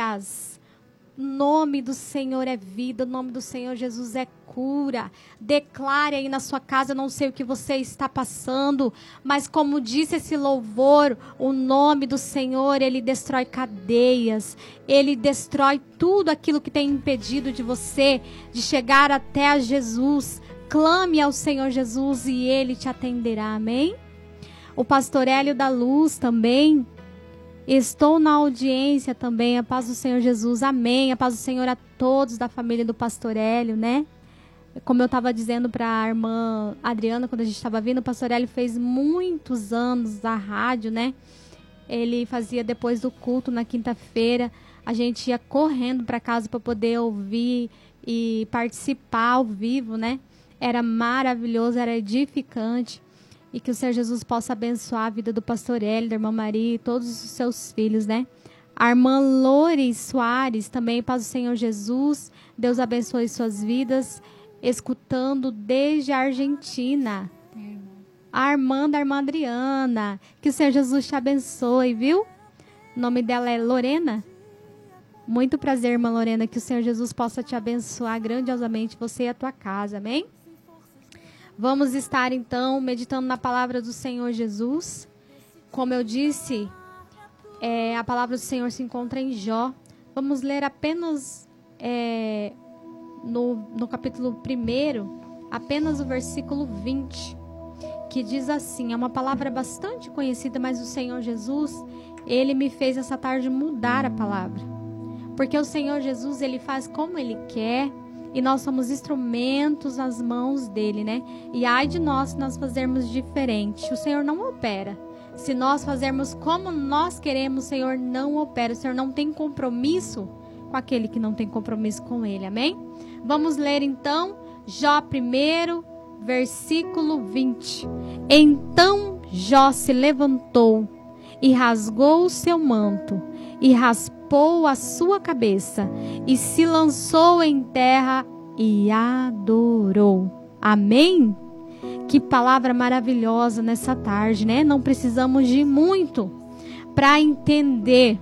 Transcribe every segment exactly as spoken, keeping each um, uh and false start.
vidas. O nome do Senhor é vida, o nome do Senhor Jesus é cura. Declare aí na sua casa, eu não sei o que você está passando, mas como disse esse louvor, o nome do Senhor, ele destrói cadeias, ele destrói tudo aquilo que tem impedido de você de chegar até a Jesus. Clame ao Senhor Jesus e ele te atenderá, amém? O pastor Hélio da Luz também. Estou na audiência também, a paz do Senhor Jesus, amém, a paz do Senhor a todos da família do pastor Hélio, né? Como eu estava dizendo para a irmã Adriana, quando a gente estava vindo, o pastor Hélio fez muitos anos a rádio, né? Ele fazia depois do culto, na quinta-feira, a gente ia correndo para casa para poder ouvir e participar ao vivo, né? Era maravilhoso, era edificante. E que o Senhor Jesus possa abençoar a vida do pastor Hélio, da irmã Maria e todos os seus filhos, né? A irmã Lores Soares, também, paz do Senhor Jesus. Deus abençoe suas vidas, escutando desde a Argentina. A irmã da irmã Adriana. Que o Senhor Jesus te abençoe, viu? O nome dela é Lorena. Muito prazer, irmã Lorena. Que o Senhor Jesus possa te abençoar grandiosamente, você e a tua casa, amém? Vamos estar, então, meditando na palavra do Senhor Jesus. Como eu disse, é, a palavra do Senhor se encontra em Jó. Vamos ler apenas é, no, no capítulo primeiro, apenas o versículo vinte, que diz assim, é uma palavra bastante conhecida, mas o Senhor Jesus, ele me fez essa tarde mudar a palavra. Porque o Senhor Jesus, ele faz como ele quer, e nós somos instrumentos nas mãos dele, né? E ai de nós se nós fazermos diferente. O Senhor não opera. Se nós fazermos como nós queremos, o Senhor não opera. O Senhor não tem compromisso com aquele que não tem compromisso com ele, amém? Vamos ler então Jó primeiro, versículo vinte. Então Jó se levantou e rasgou o seu manto e raspou a sua cabeça e se lançou em terra e adorou. Amém? Que palavra maravilhosa nessa tarde, né? Não precisamos de muito para entender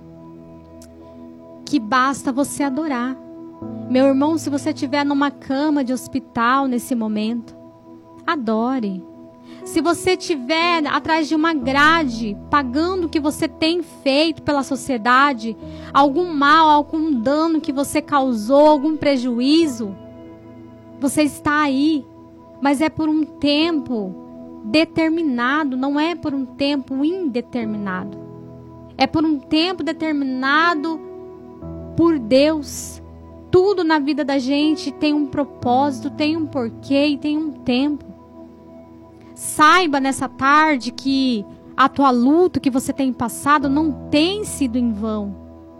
que basta você adorar. Meu irmão, se você estiver numa cama de hospital nesse momento, adore. Se você estiver atrás de uma grade, pagando o que você tem feito pela sociedade, algum mal, algum dano que você causou, algum prejuízo, você está aí, mas é por um tempo determinado, não é por um tempo indeterminado. É por um tempo determinado por Deus. Tudo na vida da gente tem um propósito, tem um porquê e tem um tempo. Saiba nessa tarde que a tua luta que você tem passado não tem sido em vão.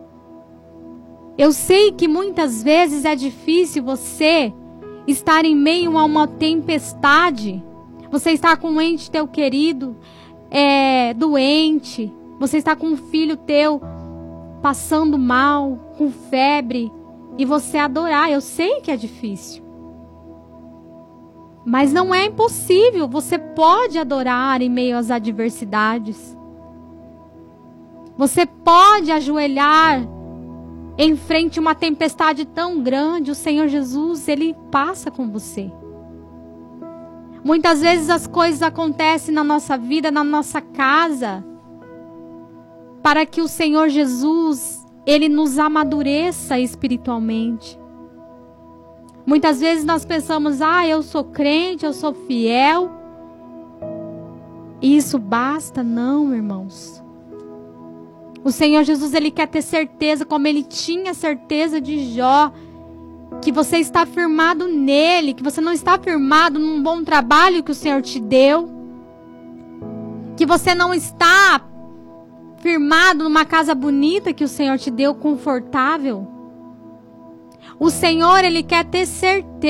Eu sei que muitas vezes é difícil você estar em meio a uma tempestade. Você está com um ente teu querido é, doente. Você está com um filho teu passando mal, com febre. E você adorar. Eu sei que é difícil. Mas não é impossível, você pode adorar em meio às adversidades. Você pode ajoelhar em frente a uma tempestade tão grande. O Senhor Jesus, ele passa com você. Muitas vezes as coisas acontecem na nossa vida, na nossa casa, para que o Senhor Jesus, ele nos amadureça espiritualmente. Muitas vezes nós pensamos, ah, eu sou crente, eu sou fiel. E isso basta? Não, irmãos. O Senhor Jesus, ele quer ter certeza, como ele tinha certeza de Jó, que você está firmado nele, que você não está firmado num bom trabalho que o Senhor te deu, que você não está firmado numa casa bonita que o Senhor te deu, confortável. O Senhor, ele quer ter certeza